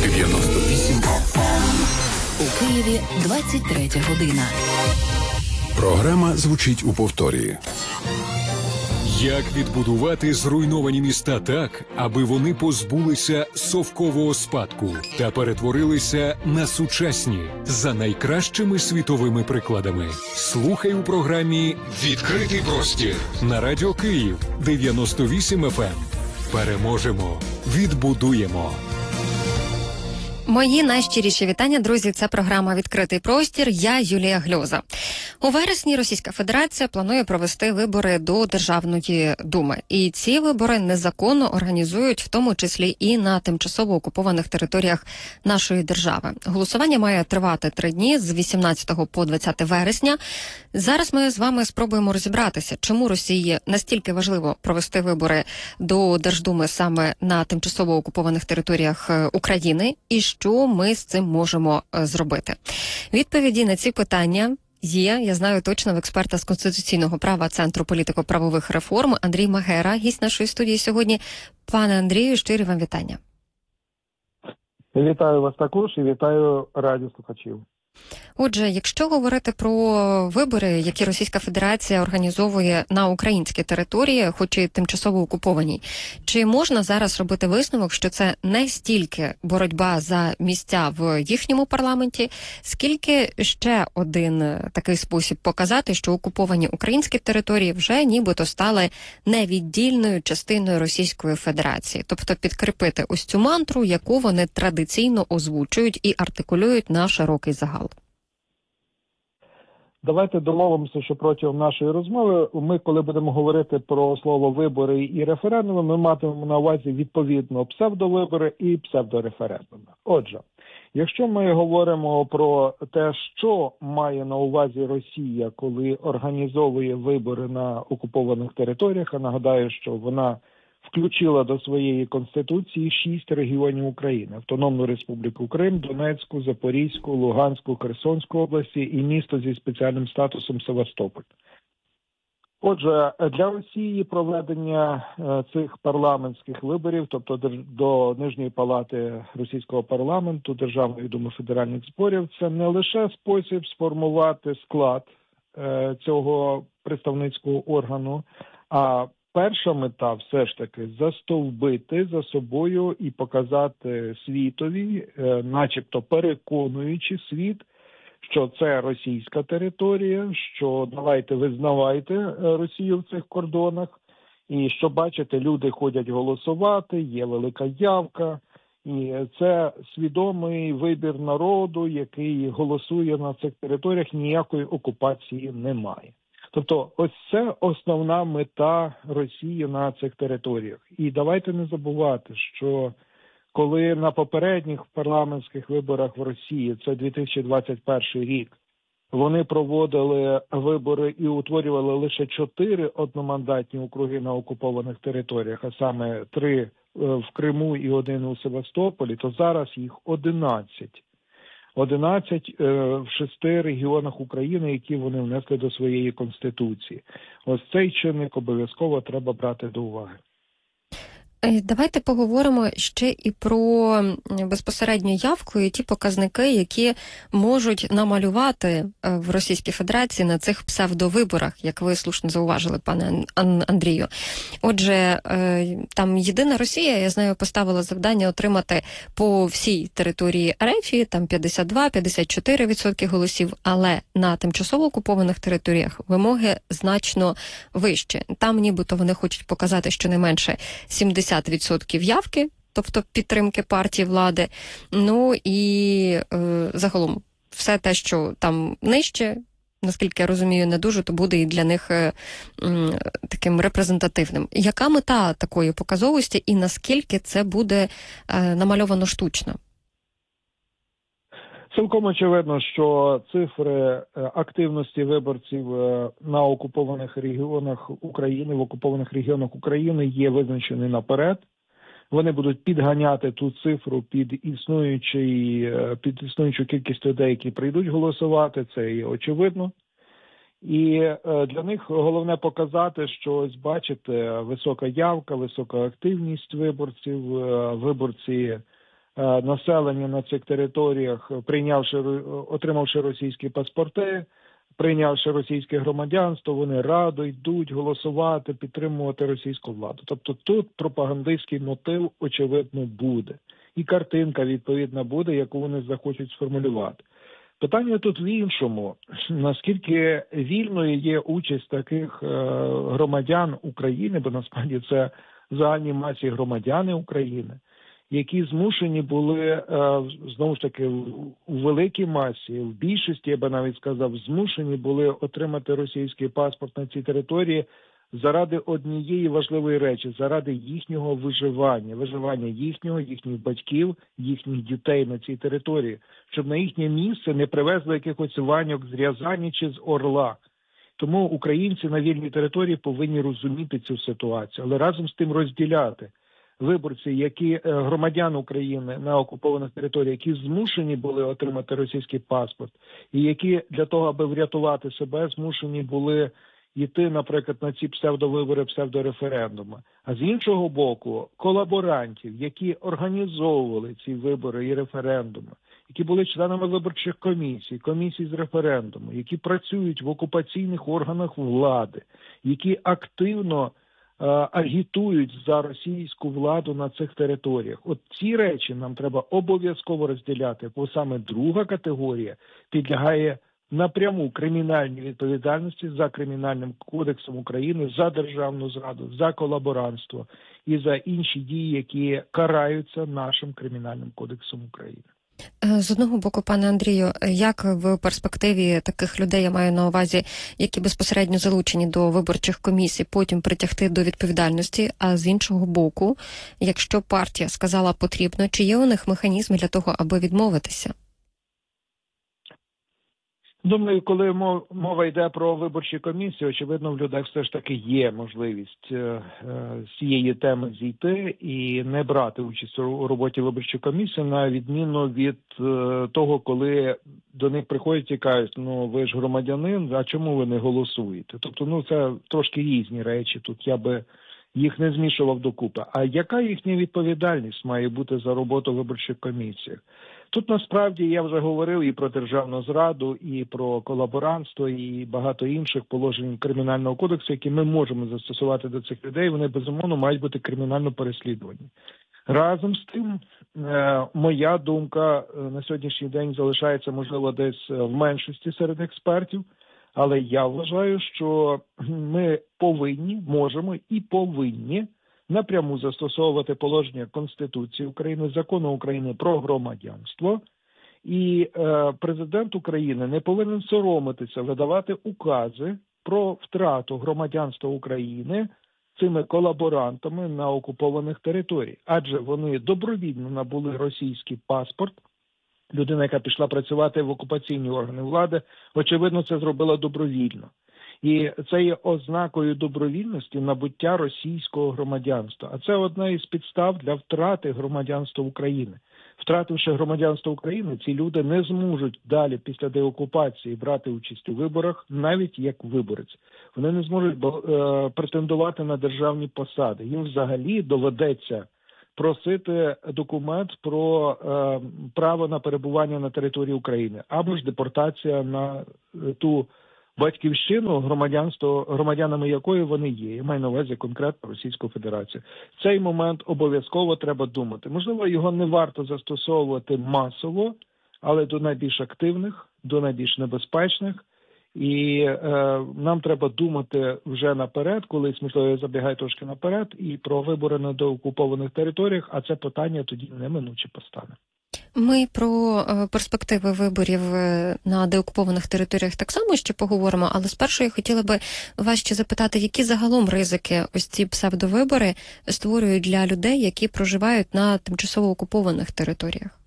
98 У Києві 23 година. Програма звучить у повторі. Як відбудувати зруйновані міста так, аби вони позбулися совкового спадку та перетворилися на сучасні за найкращими світовими прикладами? Слухай у програмі «Відкритий простір» на Радіо Київ 98 FM. Переможемо, відбудуємо. Мої найщиріші вітання, друзі. Це програма «Відкритий простір». Я Юлія Гльоза. У вересні Російська Федерація планує провести вибори до Державної Думи. І ці вибори незаконно організують, в тому числі і на тимчасово окупованих територіях нашої держави. Голосування має тривати 3 дні з 18 по 20 вересня. Зараз ми з вами спробуємо розібратися, чому Росії настільки важливо провести вибори до Держдуми саме на тимчасово окупованих територіях України і що ми з цим можемо зробити. Відповіді на ці питання є, я знаю точно, в експерта з конституційного права Центру політико-правових реформ Андрій Магера, гість нашої студії сьогодні. Пане Андрію, щирі вам вітання. Вітаю вас також і вітаю радіослухачів. Отже, якщо говорити про вибори, які Російська Федерація організовує на українській території, хоч і тимчасово окупованій, чи можна зараз робити висновок, що це не стільки боротьба за місця в їхньому парламенті, скільки ще один такий спосіб показати, що окуповані українські території вже нібито стали невіддільною частиною Російської Федерації, тобто підкріпити ось цю мантру, яку вони традиційно озвучують і артикулюють на широкий загал? Давайте домовимося, що протягом нашої розмови ми, коли будемо говорити про слово «вибори» і «референдуми», ми матимемо на увазі відповідно псевдовибори і псевдореферендуми. Отже, якщо ми говоримо про те, що має на увазі Росія, коли організовує вибори на окупованих територіях, а нагадаю, що вона включила до своєї Конституції 6 регіонів України: Автономну Республіку Крим, Донецьку, Запорізьку, Луганську, Херсонську області і місто зі спеціальним статусом Севастополь. Отже, для Росії проведення цих парламентських виборів, тобто до Нижньої палати російського парламенту, Державної думи федеральних зборів, це не лише спосіб сформувати склад цього представницького органу, а перша мета все ж таки застовбити за собою і показати світові, начебто переконуючи світ, що це російська територія, що давайте визнавайте Росію в цих кордонах, і що, бачите, люди ходять голосувати, є велика явка, і це свідомий вибір народу, який голосує на цих територіях, ніякої окупації немає. Тобто ось це основна мета Росії на цих територіях. І давайте не забувати, що коли на попередніх парламентських виборах в Росії, це 2021 рік, вони проводили вибори і утворювали лише 4 одномандатні округи на окупованих територіях, а саме 3 в Криму і 1 у Севастополі, то зараз їх 11. 11 в 6 регіонах України, які вони внесли до своєї Конституції. Ось цей чинник обов'язково треба брати до уваги. Давайте поговоримо ще і про безпосередню явку і ті показники, які можуть намалювати в Російській Федерації на цих псевдовиборах, як ви слушно зауважили, пане Андрію. Отже, там Єдина Росія, я знаю, поставила завдання отримати по всій території РФ, там 52-54% голосів, але на тимчасово окупованих територіях вимоги значно вищі. Там нібито вони хочуть показати щонайменше 70% явки, тобто підтримки партії влади. Ну і загалом все те, що там нижче, наскільки я розумію, не дуже, то буде і для них таким репрезентативним. Яка мета такої показовості і наскільки це буде намальовано штучно? Цілком очевидно, що цифри активності виборців на окупованих регіонах України, в окупованих регіонах України є визначені наперед. Вони будуть підганяти ту цифру під існуючу кількість людей, які прийдуть голосувати, це є очевидно. І для них головне показати, що, ось бачите, висока явка, висока активність виборців, виборці населення на цих територіях, отримавши російські паспорти, прийнявши російське громадянство, вони радо йдуть голосувати, підтримувати російську владу. Тобто тут пропагандистський мотив, очевидно, буде. І картинка, відповідна, буде, яку вони захочуть сформулювати. Питання тут в іншому. Наскільки вільною є участь таких громадян України, бо насправді це в загальній масі громадяни України, які змушені були, знову ж таки, у великій масі, в більшості, я би навіть сказав, змушені були отримати російський паспорт на цій території заради однієї важливої речі, заради їхнього виживання їхніх батьків, їхніх дітей на цій території, щоб на їхнє місце не привезли якихось ваньок з Рязані чи з Орла. Тому українці на вільній території повинні розуміти цю ситуацію, але разом з тим розділяти виборці, які громадян України на окупованих територіях, які змушені були отримати російський паспорт, і які для того, аби врятувати себе, змушені були йти, наприклад, на ці псевдовибори, псевдореферендуми. А з іншого боку, колаборантів, які організовували ці вибори і референдуми, які були членами виборчих комісій з референдуму, які працюють в окупаційних органах влади, які активно агітують за російську владу на цих територіях. От ці речі нам треба обов'язково розділяти, бо саме друга категорія підлягає напряму кримінальній відповідальності за Кримінальним кодексом України, за державну зраду, за колаборантство і за інші дії, які караються нашим Кримінальним кодексом України. З одного боку, пане Андрію, як в перспективі таких людей, я маю на увазі, які безпосередньо залучені до виборчих комісій, потім притягти до відповідальності, а з іншого боку, якщо партія сказала потрібно, чи є у них механізми для того, аби відмовитися? Думаю, коли мова йде про виборчі комісії, очевидно, в людей все ж таки є можливість з цієї теми зійти і не брати участь у роботі виборчої комісії, на відміну від того, коли до них приходять і кажуть, ви ж громадянин, а чому ви не голосуєте? Тобто, це трошки різні речі, тут я би їх не змішував докупи. А яка їхня відповідальність має бути за роботу виборчих комісій? Тут насправді я вже говорив і про державну зраду, і про колаборантство, і багато інших положень Кримінального кодексу, які ми можемо застосувати до цих людей, вони безумовно мають бути кримінально переслідувані. Разом з тим, моя думка на сьогоднішній день залишається, можливо, десь в меншості серед експертів, але я вважаю, що ми можемо і повинні напряму застосовувати положення Конституції України, Закону України про громадянство, і президент України не повинен соромитися видавати укази про втрату громадянства України цими колаборантами на окупованих територіях. Адже вони добровільно набули російський паспорт. Людина, яка пішла працювати в окупаційні органи влади, очевидно, це зробила добровільно. І це є ознакою добровільності набуття російського громадянства. А це одна із підстав для втрати громадянства України. Втративши громадянство України, ці люди не зможуть далі після деокупації брати участь у виборах, навіть як виборець. Вони не зможуть претендувати на державні посади. Їм взагалі доведеться просити документ про право на перебування на території України або ж депортація на ту батьківщину, громадянами якої вони є. Я маю на увазі конкретно Російську Федерацію. В цей момент обов'язково треба думати. Можливо, його не варто застосовувати масово, але до найбільш активних, до найбільш небезпечних. І нам треба думати вже наперед, колись, можливо, я забігаю трошки наперед, і про вибори на деокупованих територіях, а це питання тоді неминуче постане. Ми про перспективи виборів на деокупованих територіях так само ще поговоримо, але спершу я хотіла би вас ще запитати, які загалом ризики ось ці псевдовибори створюють для людей, які проживають на тимчасово окупованих територіях?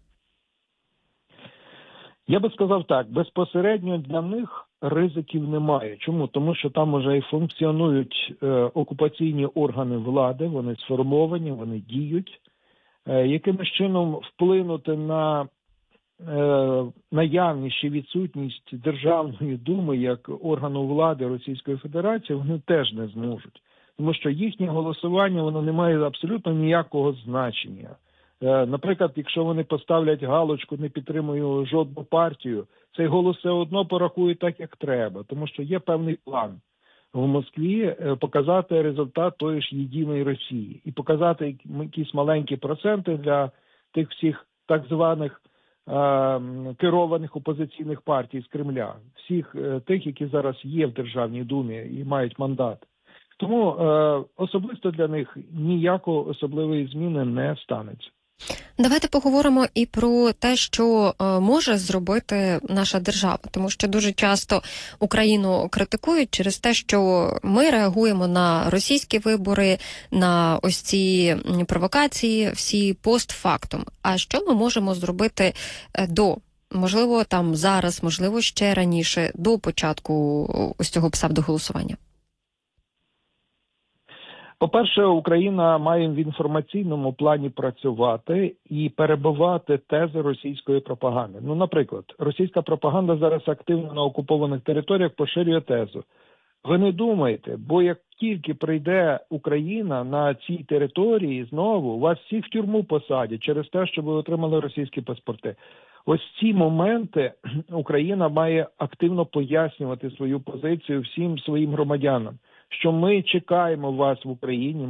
Я би сказав так, безпосередньо для них ризиків немає. Чому? Тому що там вже і функціонують окупаційні органи влади, вони сформовані, вони діють. Якимось чином вплинути на наявність чи відсутність Державної думи як органу влади Російської Федерації вони теж не зможуть. Тому що їхнє голосування воно не має абсолютно ніякого значення Наприклад, якщо вони поставлять галочку «не підтримую жодну партію», цей голос все одно порахують так, як треба, тому що є певний план в Москві показати результат тої ж єдиної Росії і показати якісь маленькі проценти для тих всіх так званих керованих опозиційних партій з Кремля, всіх тих, які зараз є в Державній Думі і мають мандат. Тому особисто для них ніякої особливої зміни не станеться. Давайте поговоримо і про те, що може зробити наша держава, тому що дуже часто Україну критикують через те, що ми реагуємо на російські вибори, на ось ці провокації, всі постфактум. А що ми можемо зробити можливо, там зараз, можливо, ще раніше, до початку ось цього псевдоголосування? По-перше, Україна має в інформаційному плані працювати і перебивати тези російської пропаганди. Ну, наприклад, російська пропаганда зараз активно на окупованих територіях поширює тезу. Ви не думайте, бо як тільки прийде Україна на цій території, знову вас всіх в тюрму посадять через те, що ви отримали російські паспорти. Ось ці моменти Україна має активно пояснювати свою позицію всім своїм громадянам, що ми чекаємо вас в Україні,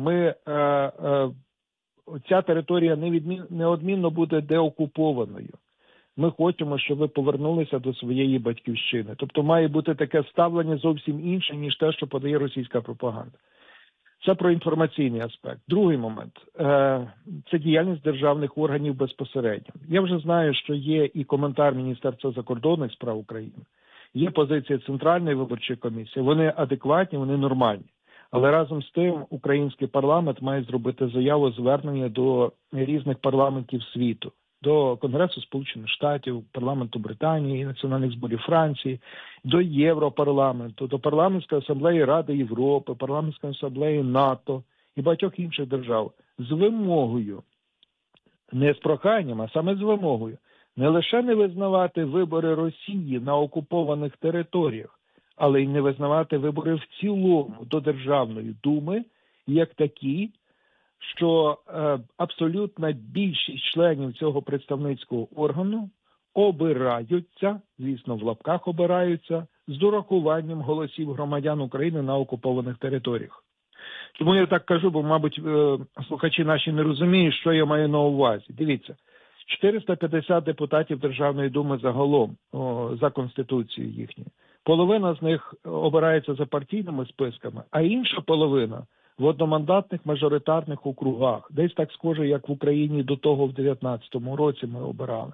ця територія неодмінно буде деокупованою. Ми хочемо, щоб ви повернулися до своєї батьківщини. Тобто має бути таке ставлення зовсім інше, ніж те, що подає російська пропаганда. Це про інформаційний аспект. Другий момент – це діяльність державних органів безпосередньо. Я вже знаю, що є і коментар Міністерства закордонних справ України, є позиція Центральної виборчої комісії, вони адекватні, вони нормальні. Але разом з тим український парламент має зробити заяву звернення до різних парламентів світу, до Конгресу Сполучених Штатів, парламенту Британії, національних зборів Франції, до Європарламенту, до парламентської асамблеї Ради Європи, парламентської асамблеї НАТО і багатьох інших держав з вимогою, не з проханням, а саме з вимогою, не лише не визнавати вибори Росії на окупованих територіях, але й не визнавати вибори в цілому до Державної Думи як такі, що абсолютна більшість членів цього представницького органу обираються, звісно, в лапках обираються, з урахуванням голосів громадян України на окупованих територіях. Чому я так кажу, бо, мабуть, слухачі наші не розуміють, що я маю на увазі. Дивіться, 450 депутатів Державної Думи загалом за Конституцією їхньою. Половина з них обирається за партійними списками, а інша половина в одномандатних мажоритарних округах. Десь так схоже, як в Україні до того в 19-му році ми обирали.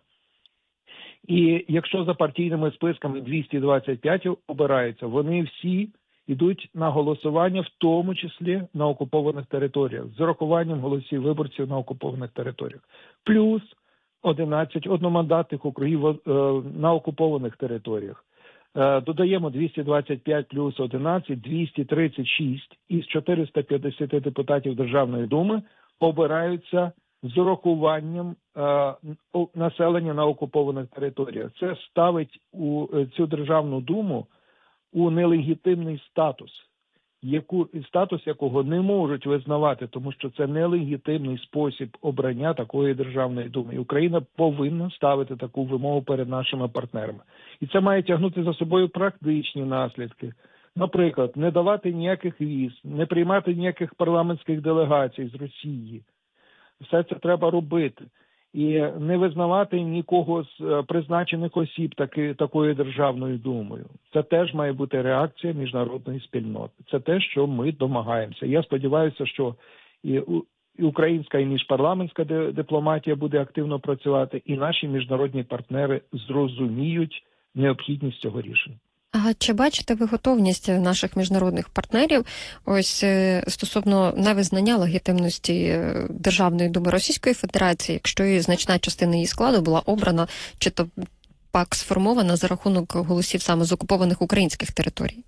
І якщо за партійними списками 225 обираються, вони всі йдуть на голосування, в тому числі на окупованих територіях, з урахуванням голосів виборців на окупованих територіях. Плюс 11 одномандатних округів на окупованих територіях. Додаємо 225 плюс 11, 236 із 450 депутатів Державної Думи обираються з урахуванням населення на окупованих територіях. Це ставить цю Державну Думу у нелегітимний статус якого не можуть визнавати, тому що це нелегітимний спосіб обрання такої Державної Думи. І Україна повинна ставити таку вимогу перед нашими партнерами. І це має тягнути за собою практичні наслідки. Наприклад, не давати ніяких віз, не приймати ніяких парламентських делегацій з Росії. Все це треба робити. І не визнавати нікого з призначених осіб такою Державною Думою. Це теж має бути реакція міжнародної спільноти. Це те, що ми домагаємося. Я сподіваюся, що і українська, і міжпарламентська дипломатія буде активно працювати, і наші міжнародні партнери зрозуміють необхідність цього рішення. А чи бачите ви готовність наших міжнародних партнерів ось стосовно невизнання легітимності Державної Думи Російської Федерації, якщо і значна частина її складу була обрана, чи то пак сформована за рахунок голосів саме з окупованих українських територій?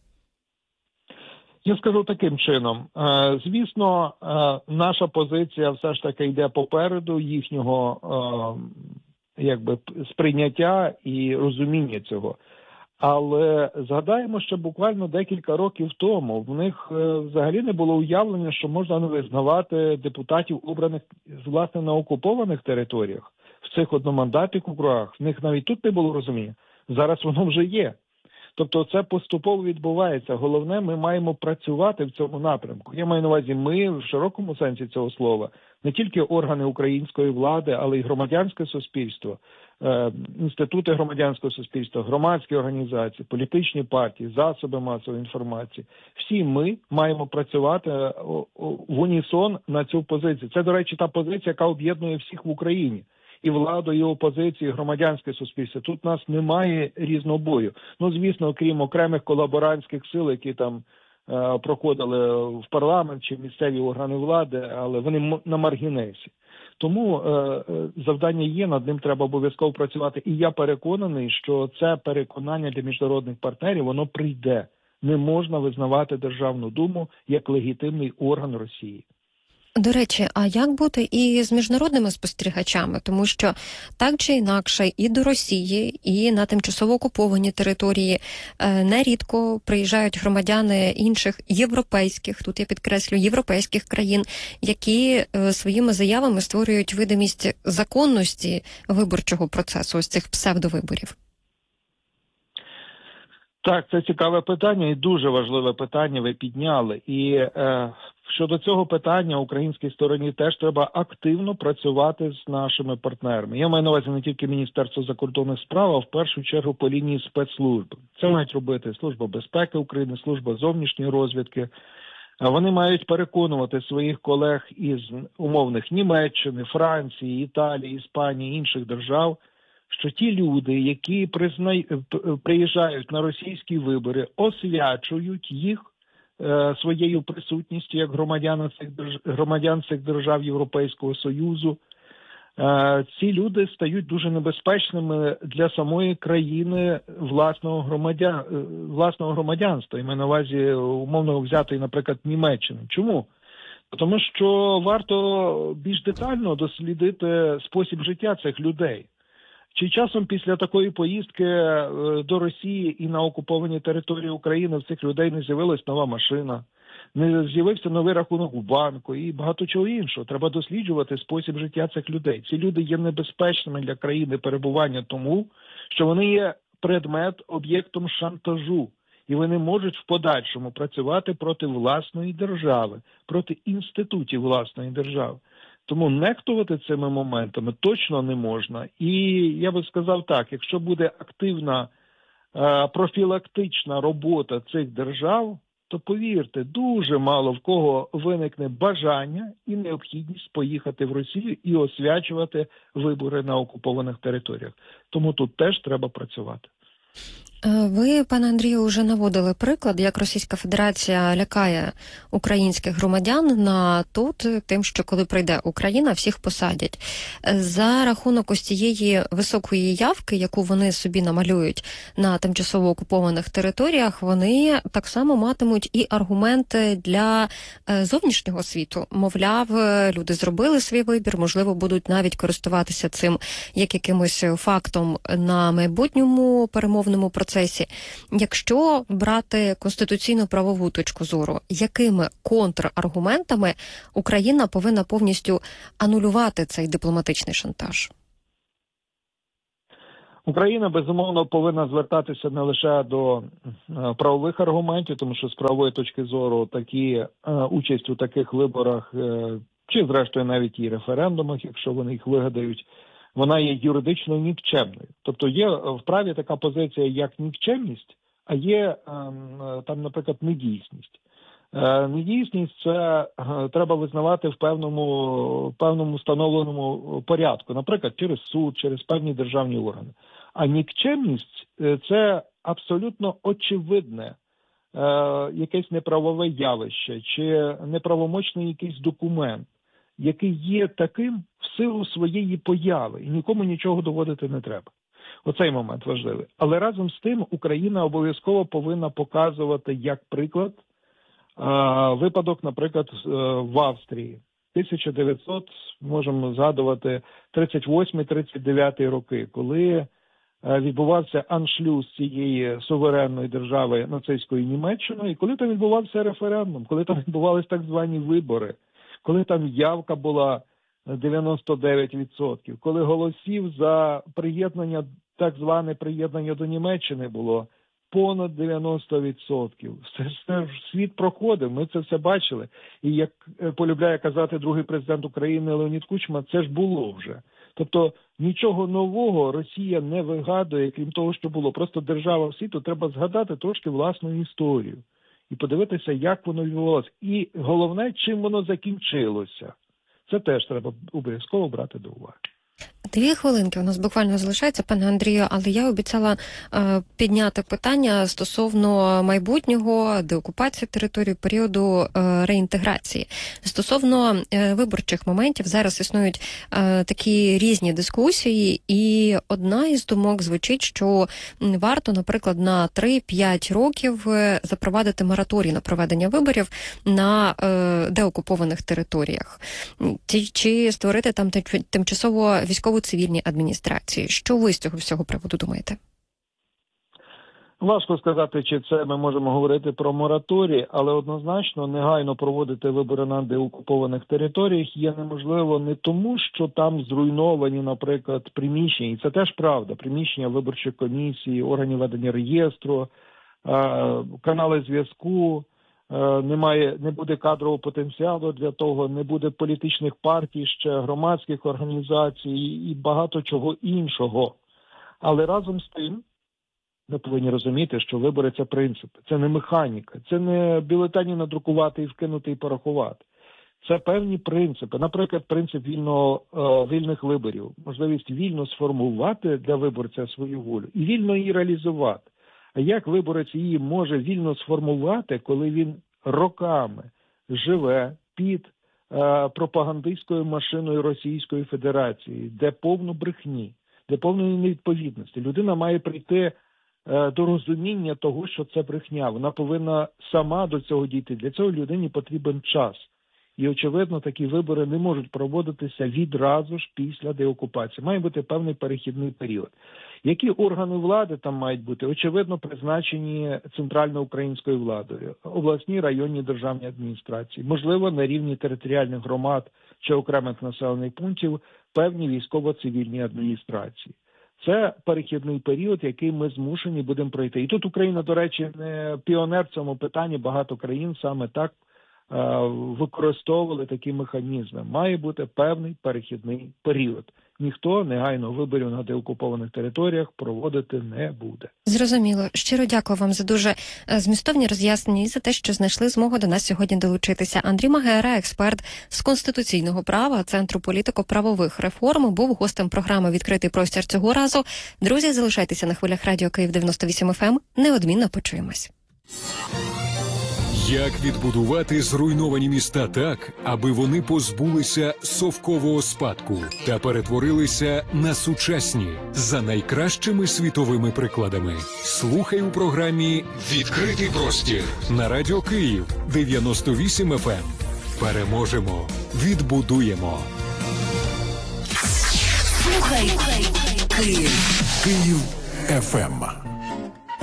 Я скажу таким чином. Звісно, наша позиція все ж таки йде попереду їхнього сприйняття і розуміння цього. Але згадаємо, що буквально декілька років тому в них взагалі не було уявлення, що можна не визнавати депутатів, обраних власне на окупованих територіях, в цих одномандатних округах. В них навіть тут не було розуміння. Зараз воно вже є. Тобто це поступово відбувається. Головне, ми маємо працювати в цьому напрямку. Я маю на увазі ми в широкому сенсі цього слова. Не тільки органи української влади, але й громадянське суспільство, інститути громадянського суспільства, громадські організації, політичні партії, засоби масової інформації. Всі ми маємо працювати в унісон на цю позицію. Це, до речі, та позиція, яка об'єднує всіх в Україні. І владу, і опозицію, і громадянське суспільство. Тут у нас немає різнобою. Ну, звісно, окрім окремих колаборантських сил, які там проходили в парламент чи місцеві органи влади, але вони на маргінесі. Тому завдання є, над ним треба обов'язково працювати. І я переконаний, що це переконання для міжнародних партнерів, воно прийде. Не можна визнавати Державну Думу як легітимний орган Росії. До речі, а як бути і з міжнародними спостерігачами? Тому що так чи інакше і до Росії, і на тимчасово окуповані території нерідко приїжджають громадяни інших європейських, тут я підкреслю, європейських країн, які своїми заявами створюють видимість законності виборчого процесу, ось цих псевдовиборів. Так, це цікаве питання і дуже важливе питання ви підняли. І щодо цього питання українській стороні теж треба активно працювати з нашими партнерами. Я маю на увазі не тільки Міністерство закордонних справ, а в першу чергу по лінії спецслужб. Це мають робити Служба безпеки України, Служба зовнішньої розвідки. Вони мають переконувати своїх колег із умовних Німеччини, Франції, Італії, Іспанії, інших держав, що ті люди, які приїжджають на російські вибори, освячують їх своєю присутністю як громадян цих держав Європейського Союзу. Ці люди стають дуже небезпечними для самої країни власного громадянства. І маю на увазі умовно взятої, наприклад, Німеччини. Чому? Тому що варто більш детально дослідити спосіб життя цих людей. Чи часом після такої поїздки до Росії і на окуповані території України в цих людей не з'явилась нова машина, не з'явився новий рахунок у банку і багато чого іншого. Треба досліджувати спосіб життя цих людей. Ці люди є небезпечними для країни перебування тому, що вони є об'єктом шантажу. І вони можуть в подальшому працювати проти власної держави, проти інститутів власної держави. Тому нехтувати цими моментами точно не можна. І я би сказав так, якщо буде активна профілактична робота цих держав, то повірте, дуже мало в кого виникне бажання і необхідність поїхати в Росію і освячувати вибори на окупованих територіях. Тому тут теж треба працювати. Ви, пане Андрію, вже наводили приклад, як Російська Федерація лякає українських громадян на тут тим, що коли прийде Україна, всіх посадять. За рахунок ось цієї високої явки, яку вони собі намалюють на тимчасово окупованих територіях, вони так само матимуть і аргументи для зовнішнього світу. Мовляв, люди зробили свій вибір, можливо, будуть навіть користуватися цим як якимось фактом на майбутньому перемовному процесі. Якщо брати конституційно-правову точку зору, якими контраргументами Україна повинна повністю анулювати цей дипломатичний шантаж? Україна, безумовно, повинна звертатися не лише до правових аргументів, тому що з правової точки зору участь у таких виборах, чи зрештою навіть і референдумах, якщо вони їх вигадають, вона є юридично нікчемною. Тобто є в праві така позиція, як нікчемність, а є там, наприклад, недійсність. Недійсність – це треба визнавати в певному встановленому порядку, наприклад, через суд, через певні державні органи. А нікчемність – це абсолютно очевидне якесь неправове явище чи неправомочний якийсь документ, який є таким в силу своєї появи, і нікому нічого доводити не треба. Оцей момент важливий. Але разом з тим Україна обов'язково повинна показувати як приклад випадок, наприклад, в Австрії. 1900, можемо згадувати, 38-39 роки, коли відбувався аншлюз цієї суверенної держави нацистської Німеччини, і коли там відбувався референдум, коли там відбувалися так звані вибори, коли там явка була 99%, коли голосів за приєднання, так зване приєднання до Німеччини було понад 90%. Все світ проходив, ми це все бачили. І як полюбляє казати другий президент України Леонід Кучма, це ж було вже. Тобто нічого нового Росія не вигадує, крім того, що було. Просто держава світу треба згадати трошки власну історію і подивитися, як воно відбувалося. І головне, чим воно закінчилося. Це теж треба обов'язково брати до уваги. 2 хвилинки у нас буквально залишається, пане Андрію, але я обіцяла підняти питання стосовно майбутнього, деокупації території, періоду реінтеграції. Стосовно виборчих моментів зараз існують такі різні дискусії, і одна із думок звучить, що варто, наприклад, на 3-5 років запровадити мораторій на проведення виборів на деокупованих територіях. Чи створити там тимчасово військово-цивільні адміністрації. Що ви з цього всього приводу думаєте? Важко сказати, чи це ми можемо говорити про мораторій, але однозначно негайно проводити вибори на деокупованих територіях є неможливо не тому, що там зруйновані, наприклад, приміщення, і це теж правда, приміщення виборчих комісій, органів ведення реєстру, канали зв'язку, не буде кадрового потенціалу для того, не буде політичних партій, ще громадських організацій і багато чого іншого. Але разом з тим, ми повинні розуміти, що вибори – це принципи, це не механіка, це не бюлетені надрукувати і вкинути і порахувати. Це певні принципи. Наприклад, принцип вільних виборів, можливість вільно сформувати для виборця свою волю і вільно її реалізувати. А як виборець її може вільно сформувати, коли він роками живе під пропагандистською машиною Російської Федерації, де повно брехні, де повно невідповідності. Людина має прийти до розуміння того, що це брехня. Вона повинна сама до цього дійти. Для цього людині потрібен час. І, очевидно, такі вибори не можуть проводитися відразу ж після деокупації. Має бути певний перехідний період. Які органи влади там мають бути? Очевидно, призначені центральноукраїнською владою, обласні, районні державні адміністрації, можливо, на рівні територіальних громад чи окремих населених пунктів певні військово-цивільні адміністрації. Це перехідний період, який ми змушені будемо пройти. І тут Україна, до речі, не піонер в цьому питанні, багато країн саме так використовували такі механізми. Має бути певний перехідний період. Ніхто негайно виборів на деокупованих територіях проводити не буде. Зрозуміло. Щиро дякую вам за дуже змістовні роз'яснення і за те, що знайшли змогу до нас сьогодні долучитися. Андрій Магера, експерт з конституційного права Центру політико-правових реформ, був гостем програми «Відкритий простір» цього разу. Друзі, залишайтеся на хвилях Радіо Київ 98 FM. Неодмінно почуємось. Як відбудувати зруйновані міста так, аби вони позбулися совкового спадку та перетворилися на сучасні за найкращими світовими прикладами? Слухай у програмі «Відкритий простір» на Радіо Київ 98 FM. Переможемо, відбудуємо. Слухай Київ. Київ FM.